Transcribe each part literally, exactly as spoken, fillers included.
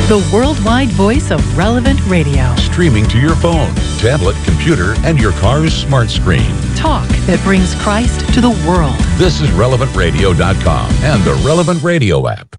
the worldwide voice of Relevant Radio. Streaming to your phone, tablet, computer, and your car's smart screen. Talk that brings Christ to the world. This is relevant radio dot com and the Relevant Radio app.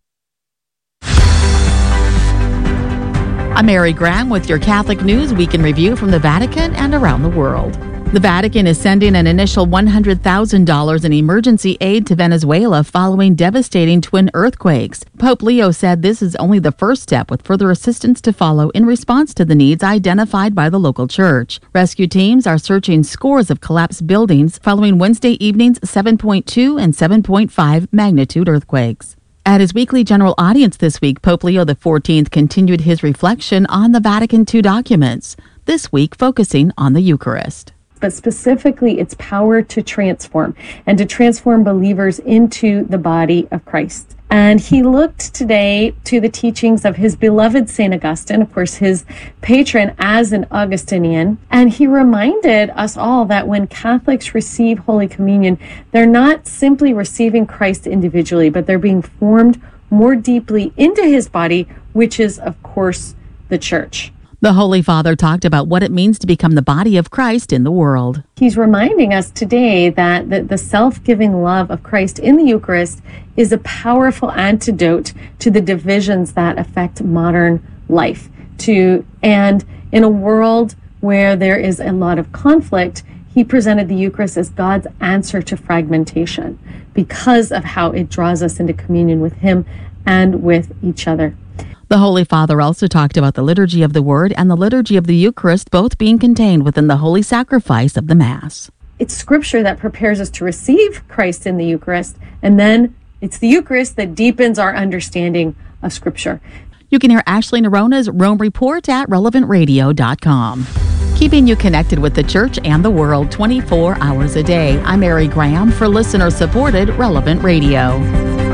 I'm Mary Graham with your Catholic News Week in Review from the Vatican and around the world. The Vatican is sending an initial one hundred thousand dollars in emergency aid to Venezuela following devastating twin earthquakes. Pope Leo said this is only the first step, with further assistance to follow in response to the needs identified by the local church. Rescue teams are searching scores of collapsed buildings following Wednesday evening's seven point two and seven point five magnitude earthquakes. At his weekly general audience this week, Pope Leo the fourteenth continued his reflection on the Vatican two documents, this week focusing on the Eucharist. But specifically its power to transform and to transform believers into the body of Christ. And he looked today to the teachings of his beloved Saint Augustine, of course, his patron as an Augustinian. And he reminded us all that when Catholics receive Holy Communion, they're not simply receiving Christ individually, but they're being formed more deeply into his body, which is, of course, the Church. The Holy Father talked about what it means to become the body of Christ in the world. He's reminding us today that the, the self-giving love of Christ in the Eucharist is a powerful antidote to the divisions that affect modern life. To and in a world where there is a lot of conflict, he presented the Eucharist as God's answer to fragmentation because of how it draws us into communion with him and with each other. The Holy Father also talked about the liturgy of the Word and the liturgy of the Eucharist, both being contained within the holy sacrifice of the Mass. It's Scripture that prepares us to receive Christ in the Eucharist, and then it's the Eucharist that deepens our understanding of Scripture. You can hear Ashley Nerona's Rome Report at relevant radio dot com. Keeping you connected with the Church and the world twenty-four hours a day. I'm Mary Graham for listener-supported Relevant Radio.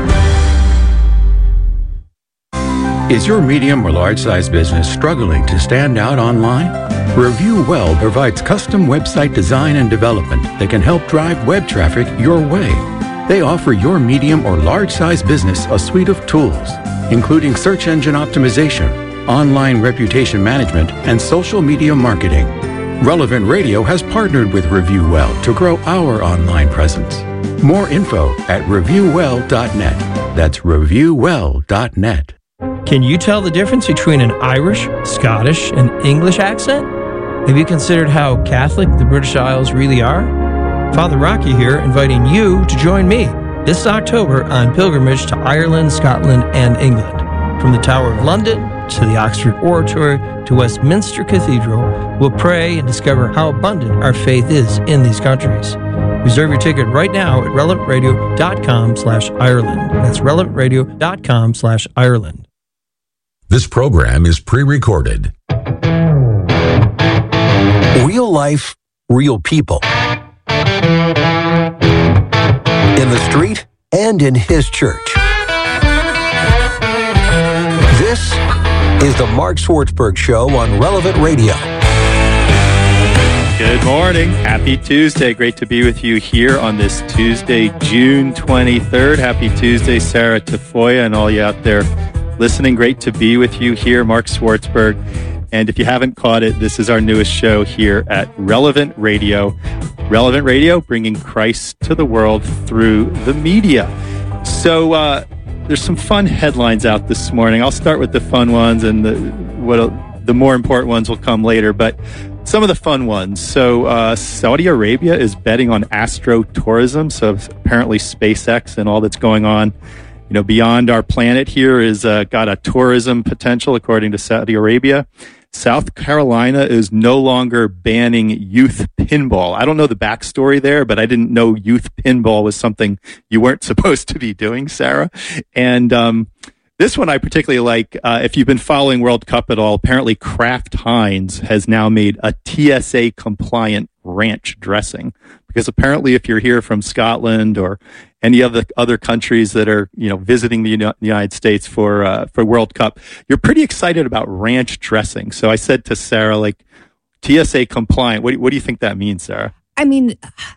Is your medium or large-size business struggling to stand out online? Review Well provides custom website design and development that can help drive web traffic your way. They offer your medium or large-size business a suite of tools, including search engine optimization, online reputation management, and social media marketing. Relevant Radio has partnered with Review Well to grow our online presence. More info at review well dot net. That's review well dot net. Can you tell the difference between an Irish, Scottish, and English accent? Have you considered how Catholic the British Isles really are? Father Rocky here, inviting you to join me this October on pilgrimage to Ireland, Scotland, and England. From the Tower of London to the Oxford Oratory to Westminster Cathedral, we'll pray and discover how abundant our faith is in these countries. Reserve your ticket right now at relevant radio dot com slash Ireland. That's relevant radio dot com slash Ireland. This program is pre-recorded. Real life, real people. In the street and in his church. This is the Mark Swartzberg Show on Relevant Radio. Good morning. Happy Tuesday. Great to be with you here on this Tuesday, June twenty-third. Happy Tuesday, Sarah Tafoya, and all you out there listening. Great to be with you here, Mark Swartzberg. And if you haven't caught it, this is our newest show here at Relevant Radio. Relevant Radio, bringing Christ to the world through the media. So uh, there's some fun headlines out this morning. I'll start with the fun ones, and the what the more important ones will come later. But some of the fun ones. So uh, Saudi Arabia is betting on astro-tourism. So apparently SpaceX and all that's going on, you know, beyond our planet here is uh, got a tourism potential, according to Saudi Arabia. South Carolina is no longer banning youth pinball. I don't know the backstory there, but I didn't know youth pinball was something you weren't supposed to be doing, Sarah. And um, this one I particularly like. Uh, if you've been following World Cup at all, apparently Kraft Heinz has now made a T S A compliant ranch dressing. Because apparently if you're here from Scotland or any of the other countries that are, you know, visiting the Uni- United States for uh, for World Cup, you're pretty excited about ranch dressing. So I said to Sarah, like, T S A compliant, what do, what do you think that means, Sarah? I mean,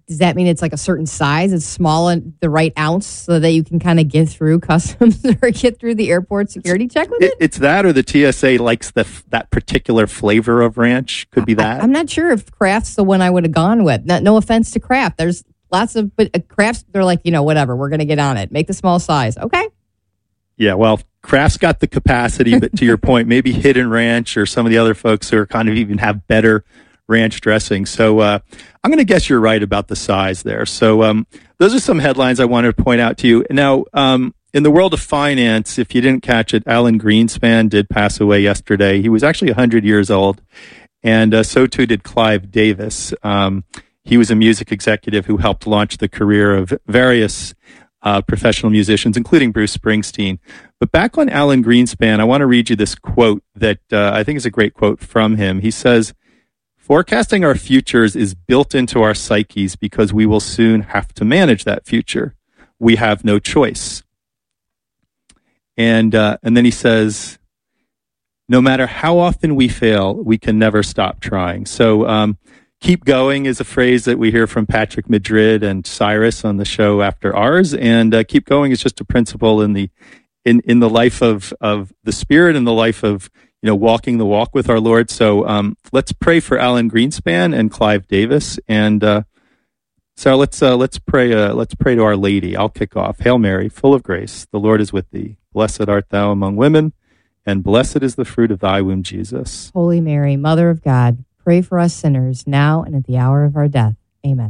does that mean it's like a certain size? It's small and the right ounce so that you can kind of get through customs or get through the airport security check with it? it? It's that, or the T S A likes the that particular flavor of ranch. Could be that. I, I'm not sure if Kraft's the one I would have gone with. Not, no offense to Kraft. There's lots of, but uh, Kraft's, they're like, you know, whatever, we're going to get on it. Make the small size. Okay. Yeah, well, Kraft's got the capacity, but to your point, maybe Hidden Ranch or some of the other folks who are kind of even have better ranch dressing. So uh, I'm going to guess you're right about the size there. So um, those are some headlines I wanted to point out to you. Now, um, in the world of finance, if you didn't catch it, Alan Greenspan did pass away yesterday. He was actually one hundred years old, and uh, so too did Clive Davis. Um, he was a music executive who helped launch the career of various uh, professional musicians, including Bruce Springsteen. But back on Alan Greenspan, I want to read you this quote that uh, I think is a great quote from him. He says, "Forecasting our futures is built into our psyches because we will soon have to manage that future. We have no choice." And uh, and then he says, "No matter how often we fail, we can never stop trying." So um, keep going is a phrase that we hear from Patrick Madrid and Cyrus on the show after ours. And uh, keep going is just a principle in the in, in the life of, of the Spirit and the life of, you know, walking the walk with our Lord. So um, let's pray for Alan Greenspan and Clive Davis. And uh, so let's uh, let's pray. Uh, let's pray to Our Lady. I'll kick off. Hail Mary, full of grace, the Lord is with thee. Blessed art thou among women, and blessed is the fruit of thy womb, Jesus. Holy Mary, Mother of God, pray for us sinners now and at the hour of our death. Amen.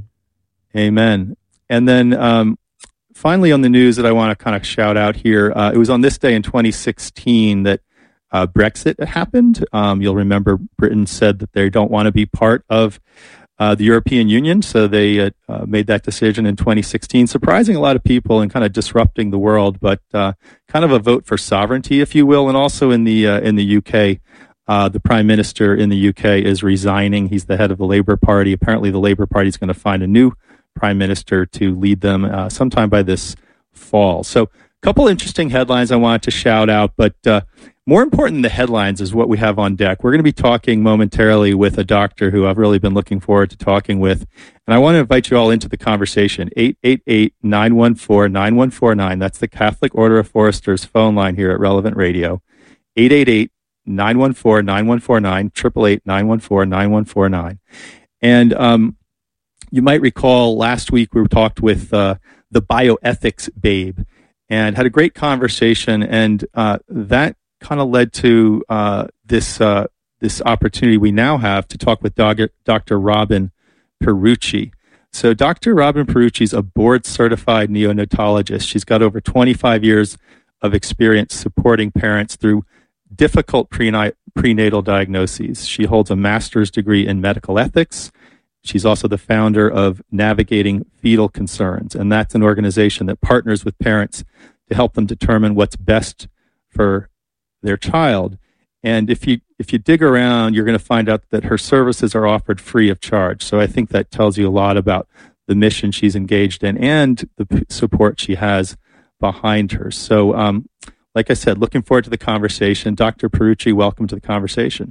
Amen. And then um, finally on the news that I want to kind of shout out here, uh, it was on this day in twenty sixteen that uh, Brexit happened. Um, you'll remember Britain said that they don't want to be part of uh, the European Union, so they uh, uh, made that decision in twenty sixteen, surprising a lot of people and kind of disrupting the world, but uh, kind of a vote for sovereignty, if you will. And also in the uh, in the U K, uh, the Prime Minister in the U K is resigning. He's the head of the Labour Party. Apparently, the Labour Party is going to find a new Prime Minister to lead them uh, sometime by this fall. So a couple interesting headlines I wanted to shout out, but uh, more important than the headlines is what we have on deck. We're going to be talking momentarily with a doctor who I've really been looking forward to talking with. And I want to invite you all into the conversation. eight eight eight, nine one four, nine one four nine. That's the Catholic Order of Foresters phone line here at Relevant Radio. eight eight eight, nine one four, nine one four nine, eight eight eight, nine one four, nine one four nine. And um, you might recall last week we talked with uh, the bioethics babe and had a great conversation. And uh, that kind of led to uh, this uh, this opportunity we now have to talk with Doctor Robin Pierucci. So Doctor Robin Pierucci is a board-certified neonatologist. She's got over twenty-five years of experience supporting parents through difficult prenatal diagnoses. She holds a master's degree in medical ethics. She's also the founder of Navigating Fetal Concerns, and that's an organization that partners with parents to help them determine what's best for their child. And if you if you dig around, you're going to find out that her services are offered free of charge. So I think that tells you a lot about the mission she's engaged in and the p- support she has behind her. So, um, like I said, looking forward to the conversation. Doctor Pierucci, welcome to the conversation.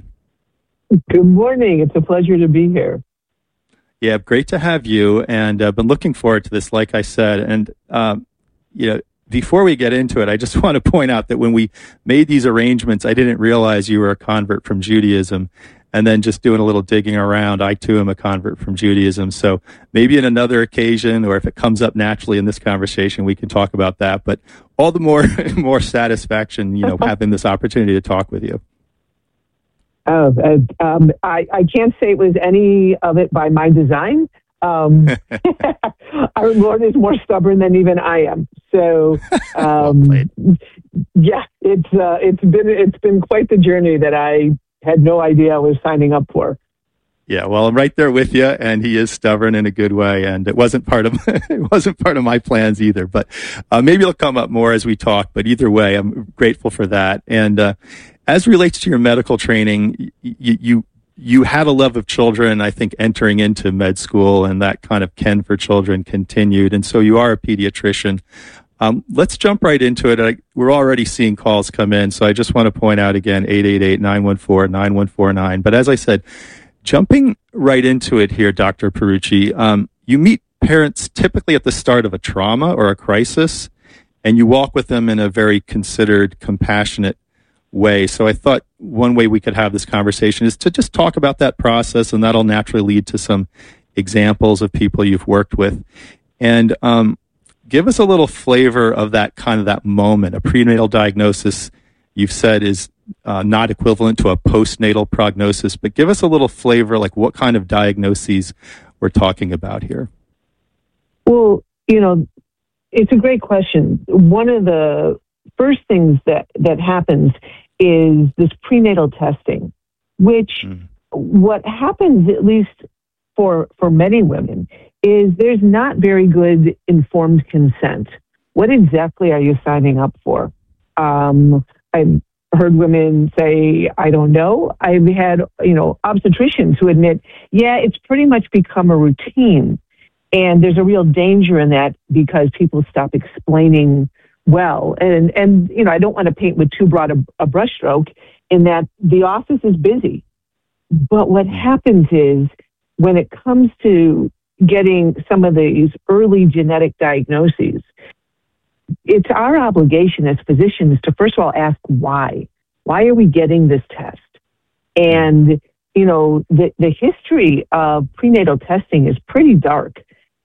Good morning. It's a pleasure to be here. Yeah, great to have you. And I've uh, been looking forward to this, like I said. And, um, you know, before we get into it, I just want to point out that when we made these arrangements, I didn't realize you were a convert from Judaism. And then just doing a little digging around, I too am a convert from Judaism. So maybe in another occasion, or if it comes up naturally in this conversation, we can talk about that. But all the more more satisfaction, you know, having this opportunity to talk with you. Uh, um, I, I can't say it was any of it by my design. Um, our Lord is more stubborn than even I am. So, um, well yeah, it's uh, it's been it's been quite the journey that I had no idea I was signing up for. Yeah, well, I'm right there with you, and he is stubborn in a good way, and it wasn't part of it wasn't part of my plans either. But uh, maybe it'll come up more as we talk. But either way, I'm grateful for that. And uh, as relates to your medical training, you, you you had a love of children, I think, entering into med school, and that kind of ken for children continued. And so you are a pediatrician. Um, let's jump right into it. I, we're already seeing calls come in, so I just want to point out again, eight eight eight, nine one four, nine one four nine. But as I said, jumping right into it here, Doctor Pierucci, um, you meet parents typically at the start of a trauma or a crisis, and you walk with them in a very considered, compassionate way. So I thought one way we could have this conversation is to just talk about that process, and that'll naturally lead to some examples of people you've worked with. And um, give us a little flavor of that kind of that moment. A prenatal diagnosis, you've said, is uh, not equivalent to a postnatal prognosis, but give us a little flavor, like what kind of diagnoses we're talking about here. Well, you know, it's a great question. One of the first things that, that happens is this prenatal testing, which mm. what happens, at least for for many women, is there's not very good informed consent. What exactly are you signing up for? Um, I've heard women say, I don't know. I've had, you know, obstetricians who admit, yeah, it's pretty much become a routine. And there's a real danger in that because people stop explaining well. And, and you know, I don't want to paint with too broad a, a brushstroke in that the office is busy. But what happens is when it comes to getting some of these early genetic diagnoses, it's our obligation as physicians to first of all ask why. Why are we getting this test? And, you know, the, the history of prenatal testing is pretty dark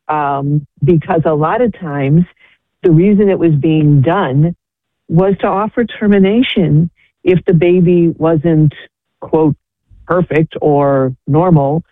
um, because a lot of times the reason it was being done was to offer termination if the baby wasn't, quote, perfect or normal.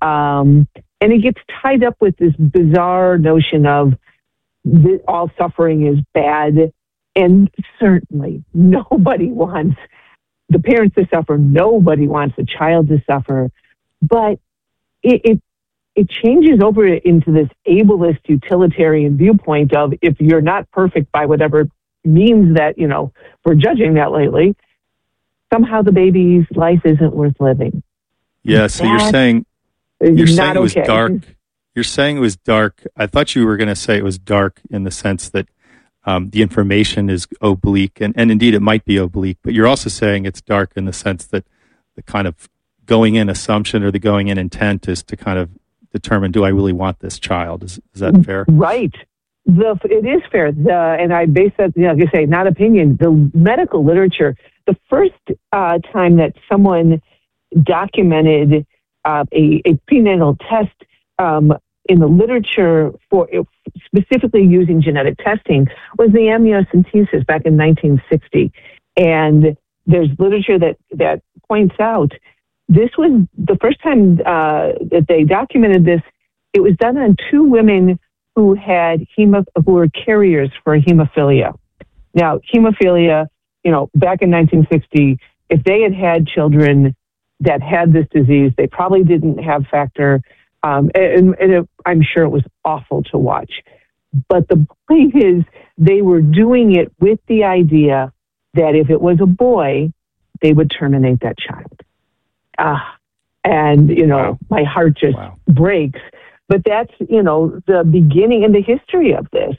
Um, and it gets tied up with this bizarre notion of th- all suffering is bad. And certainly nobody wants the parents to suffer. Nobody wants the child to suffer. But it, it, it changes over into this ableist utilitarian viewpoint of if you're not perfect by whatever means that, you know, we're judging that lately, somehow the baby's life isn't worth living. Yeah, so you're saying you're saying it was okay. dark. You're saying it was dark. I thought you were going to say it was dark in the sense that um, the information is oblique, and, and indeed it might be oblique, but you're also saying it's dark in the sense that the kind of going in assumption or the going in intent is to kind of determine, do I really want this child? Is, is that fair? Right. The, it is fair. The, and I base that, you know, like I say, not opinion, the medical literature, the first uh, time that someone documented uh, a, a prenatal test um, in the literature for specifically using genetic testing was the amniocentesis back in nineteen sixty. And there's literature that, that points out this was the first time uh, that they documented this. It was done on two women who had hemo, who were carriers for hemophilia. Now, hemophilia, you know, back in nineteen sixty, if they had had children that had this disease, they probably didn't have factor. Um, and, and it, I'm sure it was awful to watch. But the point is, they were doing it with the idea that if it was a boy, they would terminate that child. Ah, and, you know, wow. my heart just wow. breaks. But that's, you know, the beginning and the history of this.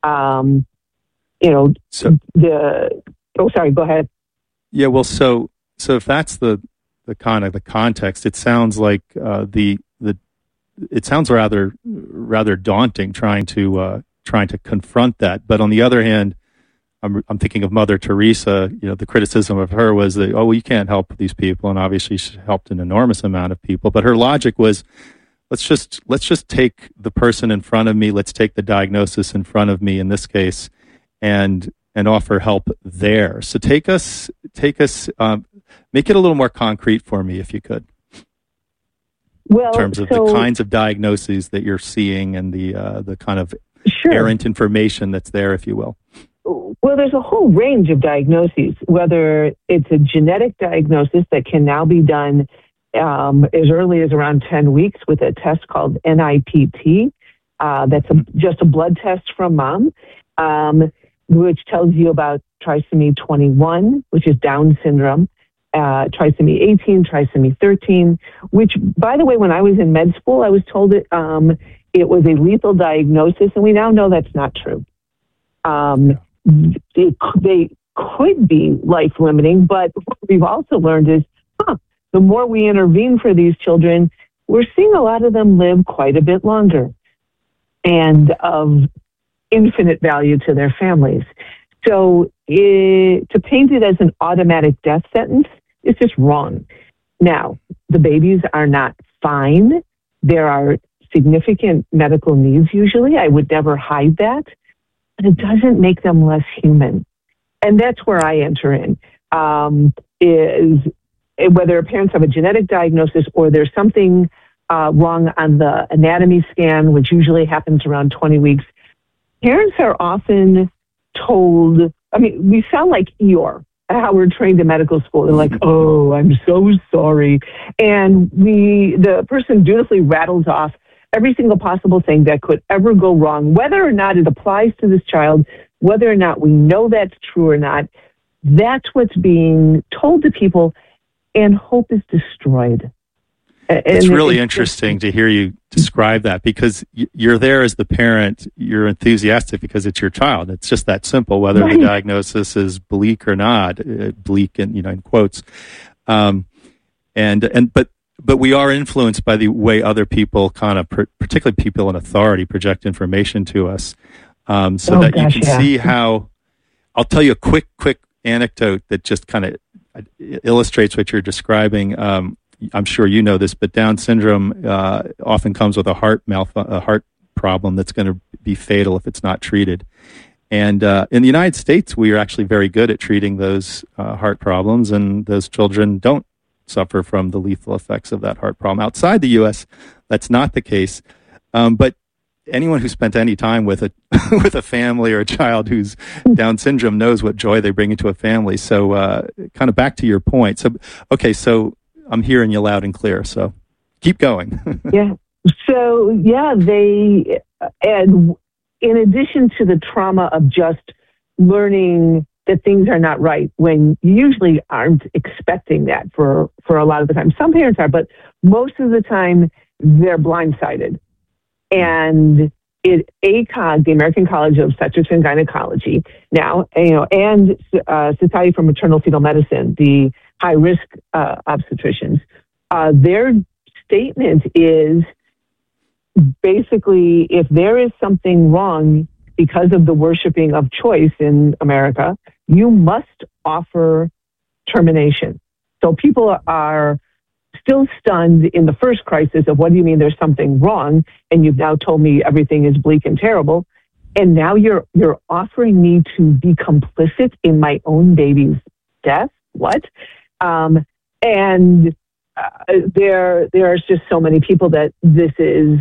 Um, you know, so, the, oh, sorry, go ahead. Yeah, well, so so if that's the, the kind of the context, it sounds like uh, the the it sounds rather rather daunting trying to uh, trying to confront that. But on the other hand, I'm I'm thinking of Mother Teresa. You know, the criticism of her was that, oh, well, you can't help these people, and obviously she helped an enormous amount of people. But her logic was, let's just let's just take the person in front of me. Let's take the diagnosis in front of me in this case, and and offer help there. So take us take us um, make it a little more concrete for me, if you could. Well, in terms of so, the kinds of diagnoses that you're seeing and the uh, the kind of sure. errant information that's there, if you will. Well, there's a whole range of diagnoses, whether it's a genetic diagnosis that can now be done um, as early as around ten weeks with a test called N I P T. Uh, that's a, just a blood test from mom, um, which tells you about trisomy twenty-one, which is Down syndrome, uh, trisomy eighteen, trisomy thirteen, which, by the way, when I was in med school, I was told it, um, it was a lethal diagnosis, and we now know that's not true. Um, they, they could be life-limiting, but what we've also learned is, huh, the more we intervene for these children, we're seeing a lot of them live quite a bit longer. and of infinite value to their families. So it, to paint it as an automatic death sentence is just wrong. Now, the babies are not fine. There are significant medical needs usually. I would never hide that. But it doesn't make them less human. And that's where I enter in, um, is whether parents have a genetic diagnosis or there's something uh, wrong on the anatomy scan, which usually happens around twenty weeks. Parents are often told, I mean, we sound like Eeyore, how we're trained in medical school. They're like, oh, I'm so sorry. And we, the person dutifully rattles off every single possible thing that could ever go wrong, whether or not it applies to this child, whether or not we know that's true or not. That's what's being told to people, and hope is destroyed. It's and really it's interesting just, to hear you describe that, because you're there as the parent, you're enthusiastic because it's your child. It's just that simple, whether right. the diagnosis is bleak or not, uh, bleak in, you know, in quotes. Um, and, and, but, but we are influenced by the way other people kind of, particularly people in authority, project information to us. Um, so oh, that gosh, you can yeah. see how, I'll tell you a quick, quick anecdote that just kind of illustrates what you're describing. Um, I'm sure you know this, but Down syndrome uh, often comes with a heart malf- a heart problem that's going to be fatal if it's not treated. And uh, in the United States, we are actually very good at treating those uh, heart problems, and those children don't suffer from the lethal effects of that heart problem. Outside the U S, that's not the case. Um, but anyone who spent any time with a with a family or a child who's Down syndrome knows what joy they bring into a family. So, uh, kind of back to your point. So, okay, so I'm hearing you loud and clear. So, keep going. yeah. So, yeah, they and in addition to the trauma of just learning that things are not right, when you usually aren't expecting that for for a lot of the time. Some parents are, but most of the time they're blindsided. And it, A C O G, the American College of Obstetrics and Gynecology, now, you know, and uh, Society for Maternal Fetal Medicine, the high-risk uh, obstetricians, uh, their statement is basically, if there is something wrong because of the worshiping of choice in America, you must offer termination. So people are still stunned in the first crisis of, what do you mean there's something wrong? And you've now told me everything is bleak and terrible. And now you're you're offering me to be complicit in my own baby's death? What? Um, and uh, there there's just so many people that this is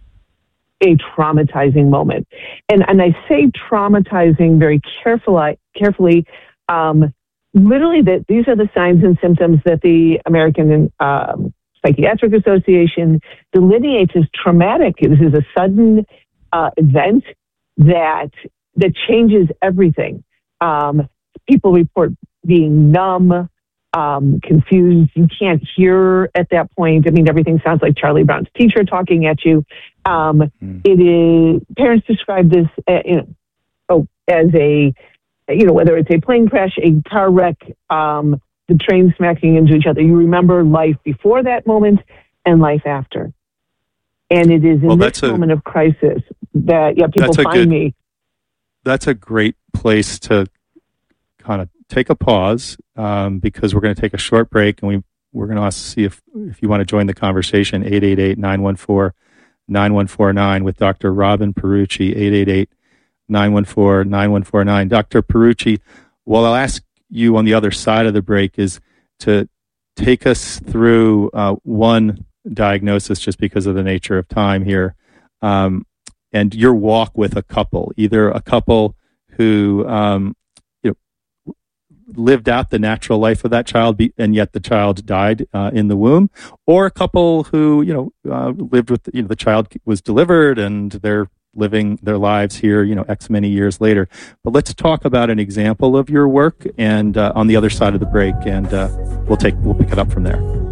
a traumatizing moment. And and I say traumatizing very carefully, carefully um, literally, that these are the signs and symptoms that the American um, Psychiatric Association delineates as traumatic. This is a sudden uh, event that that changes everything. Um, people report being numb, um, confused. You can't hear at that point. I mean, everything sounds like Charlie Brown's teacher talking at you. Um, mm. It is. Parents describe this, uh, you know, oh, as a you know, whether it's a plane crash, a car wreck, um, the train smacking into each other. You remember life before that moment and life after. And it is in well, this a, moment of crisis that, yeah, people find good, me. That's a great place to kind of take a pause, um, because we're going to take a short break, and we, we're going to see if, if you want to join the conversation, eight eight eight, nine one four, nine one four nine with Doctor Robin Pierucci, eight eight eight, nine one four, nine one four nine. Doctor Pierucci, what I'll ask you on the other side of the break is to take us through uh, one diagnosis, just because of the nature of time here, um, and your walk with a couple, either a couple who um, you know, lived out the natural life of that child, and yet the child died uh, in the womb, or a couple who you know uh, lived with you know the child was delivered and they're living their lives here, you know, X many years later. But let's talk about an example of your work, and uh, on the other side of the break, and uh, we'll take we'll pick it up from there.